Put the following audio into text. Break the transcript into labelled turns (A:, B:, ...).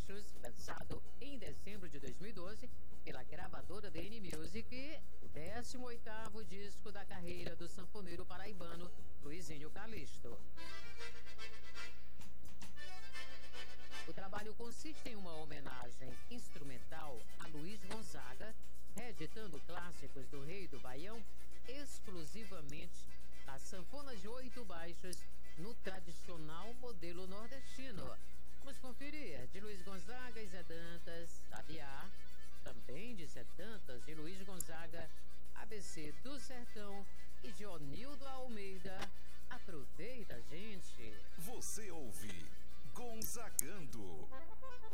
A: Baixos, lançado em dezembro de 2012 pela gravadora DN Music, o 18º disco da carreira do sanfoneiro paraibano Luizinho Calixto. O trabalho consiste em uma homenagem instrumental a Luiz Gonzaga, reeditando clássicos do Rei do Baião exclusivamente nas sanfonas de 8 baixos no tradicional modelo nordestino. Vamos conferir de Luiz Gonzaga e Zé Dantas, Sabiá, também de Zé Dantas e Luiz Gonzaga, ABC do Sertão e de Onildo Almeida. Aproveita, gente!
B: Você ouve Gonzagando.